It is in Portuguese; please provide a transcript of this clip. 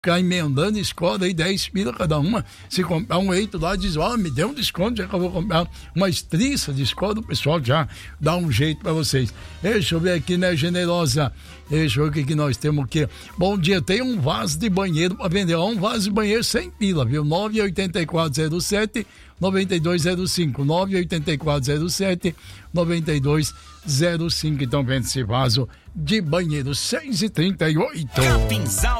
ficar emendando escola aí, 10 pila cada uma. Se comprar um eito lá, diz, me dê um desconto, já que eu vou comprar uma estriça de escola, o pessoal já dá um jeito pra vocês. Deixa eu ver aqui, né, Generosa? Deixa eu ver o que nós temos aqui. Bom dia, tem um vaso de banheiro pra vender, um vaso de banheiro sem pila, viu? 98407 9205, 98407 9205. Então vende esse vaso de banheiro, 6h38. Capinzal